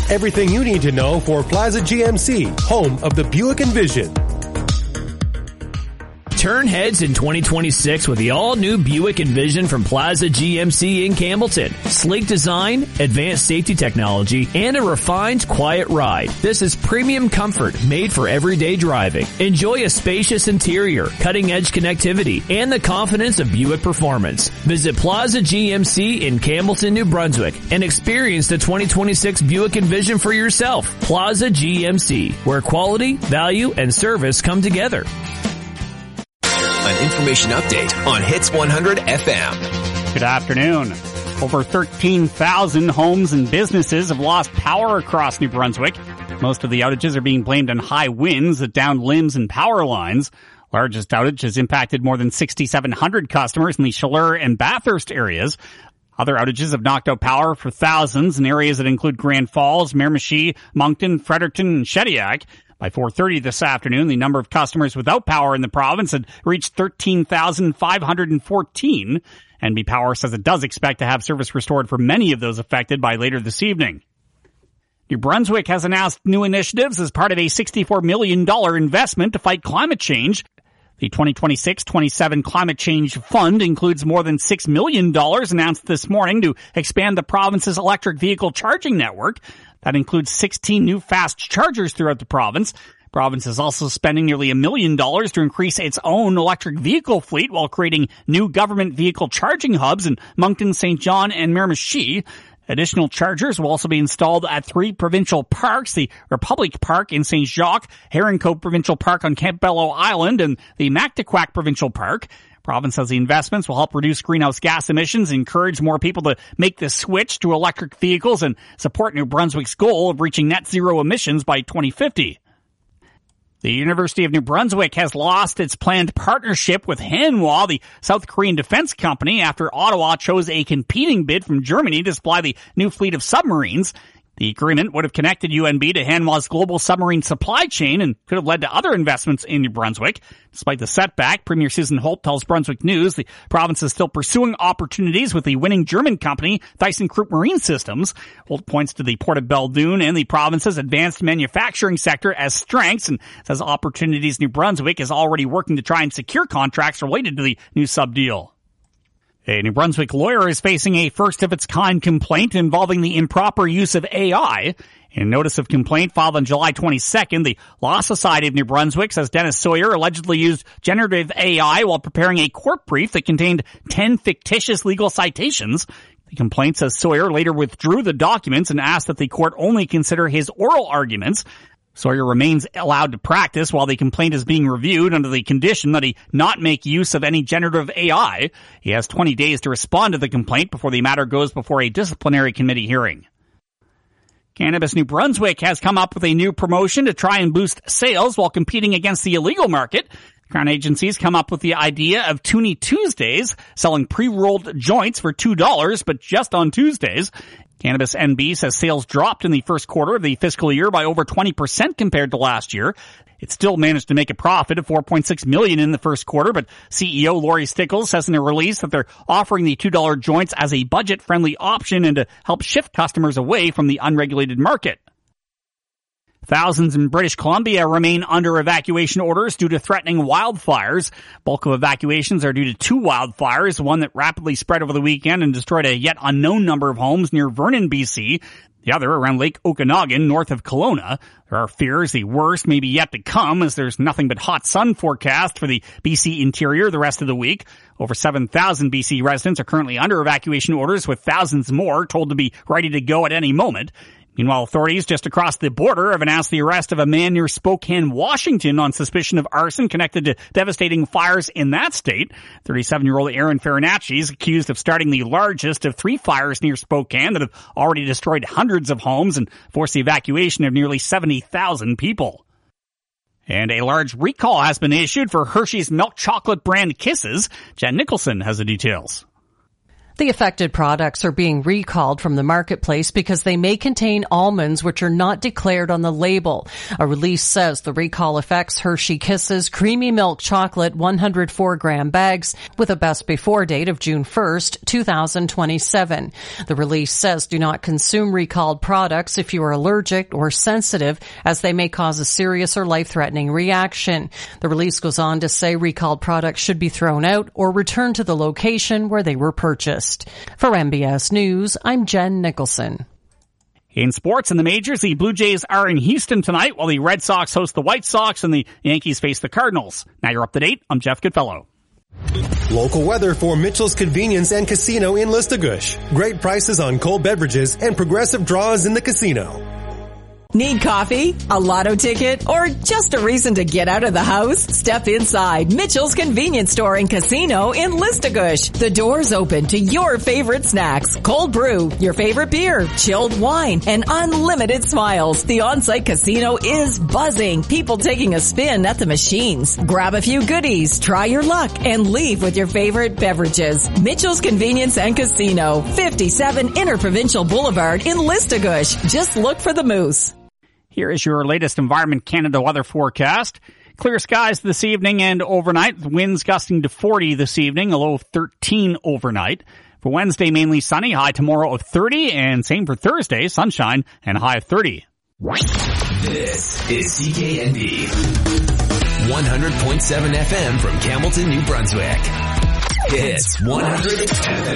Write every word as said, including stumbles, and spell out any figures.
Everything you need to know for Plaza G M C, home of the Buick Envision. Turn heads in twenty twenty-six with the all-new Buick Envision from Plaza G M C in Campbellton. Sleek design, advanced safety technology, and a refined, quiet ride. This is premium comfort made for everyday driving. Enjoy a spacious interior, cutting-edge connectivity, and the confidence of Buick performance. Visit Plaza G M C in Campbellton, New Brunswick, and experience the twenty twenty-six Buick Envision for yourself. Plaza G M C, where quality, value, and service come together. An information update on Hits one hundred F M. Good afternoon. Over thirteen thousand homes and businesses have lost power across New Brunswick. Most of the outages are being blamed on high winds that downed limbs and power lines. Largest outage has impacted more than six thousand seven hundred customers in the Chaleur and Bathurst areas. Other outages have knocked out power for thousands in areas that include Grand Falls, Miramichi, Moncton, Fredericton, and Shediac. By four thirty this afternoon, the number of customers without power in the province had reached thirteen thousand five hundred fourteen. N B Power says it does expect to have service restored for many of those affected by later this evening. New Brunswick has announced new initiatives as part of a sixty-four million dollars investment to fight climate change. The twenty twenty-six twenty-seven Climate Change Fund includes more than six million dollars announced this morning to expand the province's electric vehicle charging network. That includes sixteen new fast chargers throughout the province. The province is also spending nearly a million dollars to increase its own electric vehicle fleet while creating new government vehicle charging hubs in Moncton, Saint John, and Miramichi. Additional chargers will also be installed at three provincial parks, the Republic Park in Saint Jacques, Heron Cove Provincial Park on Campbello Island, and the Mactaquac Provincial Park. Province says the investments will help reduce greenhouse gas emissions, encourage more people to make the switch to electric vehicles, and support New Brunswick's goal of reaching net zero emissions by twenty fifty. The University of New Brunswick has lost its planned partnership with Hanwha, the South Korean defense company, after Ottawa chose a competing bid from Germany to supply the new fleet of submarines. The agreement would have connected U N B to Hanwha's global submarine supply chain and could have led to other investments in New Brunswick. Despite the setback, Premier Susan Holt tells Brunswick News the province is still pursuing opportunities with the winning German company, ThyssenKrupp Marine Systems. Holt points to the Port of Belledune and the province's advanced manufacturing sector as strengths and says Opportunities New Brunswick is already working to try and secure contracts related to the new sub deal. A New Brunswick lawyer is facing a first-of-its-kind complaint involving the improper use of A I. In a notice of complaint filed on July twenty-second, the Law Society of New Brunswick says Dennis Sawyer allegedly used generative A I while preparing a court brief that contained ten fictitious legal citations. The complaint says Sawyer later withdrew the documents and asked that the court only consider his oral arguments. Sawyer remains allowed to practice while the complaint is being reviewed under the condition that he not make use of any generative A I. He has twenty days to respond to the complaint before the matter goes before a disciplinary committee hearing. Cannabis New Brunswick has come up with a new promotion to try and boost sales while competing against the illegal market. Crown agencies come up with the idea of Toonie Tuesdays, selling pre-rolled joints for two dollars, but just on Tuesdays. Cannabis N B says sales dropped in the first quarter of the fiscal year by over twenty percent compared to last year. It still managed to make a profit of four point six million dollars in the first quarter, but C E O Laurie Stickles says in a release that they're offering the two dollar joints as a budget-friendly option and to help shift customers away from the unregulated market. Thousands in British Columbia remain under evacuation orders due to threatening wildfires. Bulk of evacuations are due to two wildfires, one that rapidly spread over the weekend and destroyed a yet unknown number of homes near Vernon, B C, the other around Lake Okanagan, north of Kelowna. There are fears the worst may be yet to come as there's nothing but hot sun forecast for the B C interior the rest of the week. Over seven thousand B C residents are currently under evacuation orders, with thousands more told to be ready to go at any moment. Meanwhile, authorities just across the border have announced the arrest of a man near Spokane, Washington on suspicion of arson connected to devastating fires in that state. thirty-seven-year-old Aaron Farinacci is accused of starting the largest of three fires near Spokane that have already destroyed hundreds of homes and forced the evacuation of nearly seventy thousand people. And a large recall has been issued for Hershey's milk chocolate brand Kisses. Jen Nicholson has the details. The affected products are being recalled from the marketplace because they may contain almonds which are not declared on the label. A release says the recall affects Hershey Kisses Creamy Milk Chocolate one hundred four gram bags with a best before date of June first, two thousand twenty-seven. The release says do not consume recalled products if you are allergic or sensitive, as they may cause a serious or life-threatening reaction. The release goes on to say recalled products should be thrown out or returned to the location where they were purchased. For M B S News, I'm Jen Nicholson. In sports in the majors, the Blue Jays are in Houston tonight while the Red Sox host the White Sox and the Yankees face the Cardinals. Now you're up to date. I'm Jeff Goodfellow. Local weather for Mitchell's Convenience and Casino in Listagush. Great prices on cold beverages and progressive draws in the casino. Need coffee, a lotto ticket, or just a reason to get out of the house? Step inside Mitchell's Convenience Store and Casino in Listagush. The doors open to your favorite snacks, cold brew, your favorite beer, chilled wine, and unlimited smiles. The on-site casino is buzzing. People taking a spin at the machines. Grab a few goodies, try your luck, and leave with your favorite beverages. Mitchell's Convenience and Casino, fifty-seven Interprovincial Boulevard in Listagush. Just look for the moose. Here is your latest Environment Canada weather forecast. Clear skies this evening and overnight. Winds gusting to forty this evening, a low of thirteen overnight. For Wednesday, mainly sunny, high tomorrow of thirty, and same for Thursday, sunshine and high of thirty. This is C K N D. one hundred point seven F M from Campbellton, New Brunswick. Hits one hundred F M.